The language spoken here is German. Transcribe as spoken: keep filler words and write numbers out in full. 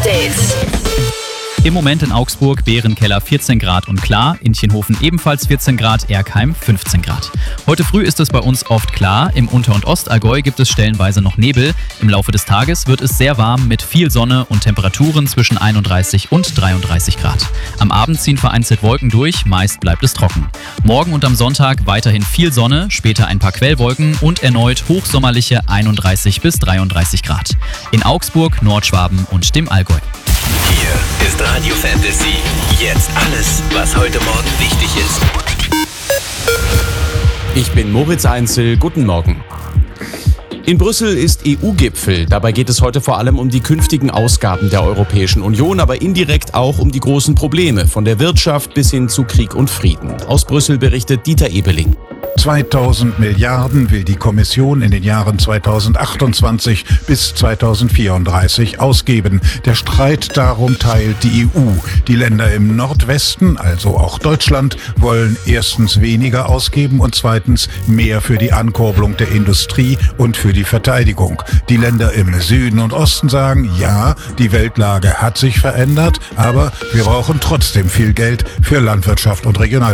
Update. Im Moment in Augsburg, Bärenkeller vierzehn Grad und klar, in Tchenhofen ebenfalls vierzehn Grad, Erkheim fünfzehn Grad. Heute früh ist es bei uns oft klar, im Unter- und Ostallgäu gibt es stellenweise noch Nebel. Im Laufe des Tages wird es sehr warm mit viel Sonne und Temperaturen zwischen einunddreißig und dreiunddreißig Grad. Am Abend ziehen vereinzelt Wolken durch, meist bleibt es trocken. Morgen und am Sonntag weiterhin viel Sonne, später ein paar Quellwolken und erneut hochsommerliche einunddreißig bis dreiunddreißig Grad. In Augsburg, Nordschwaben und dem Allgäu. Hier ist Radio Fantasy. Jetzt alles, was heute Morgen wichtig ist. Ich bin Moritz Einzel. Guten Morgen. In Brüssel ist E U-Gipfel. Dabei geht es heute vor allem um die künftigen Ausgaben der Europäischen Union, aber indirekt auch um die großen Probleme, von der Wirtschaft bis hin zu Krieg und Frieden. Aus Brüssel berichtet Dieter Ebeling. zweitausend Milliarden will die Kommission in den Jahren zweitausendachtundzwanzig bis zweitausendvierunddreißig ausgeben. Der Streit darum teilt die E U. Die Länder im Nordwesten, also auch Deutschland, wollen erstens weniger ausgeben und zweitens mehr für die Ankurbelung der Industrie und für die Verteidigung. Die Länder im Süden und Osten sagen, ja, die Weltlage hat sich verändert, aber wir brauchen trotzdem viel Geld für Landwirtschaft und Regionalpolitik.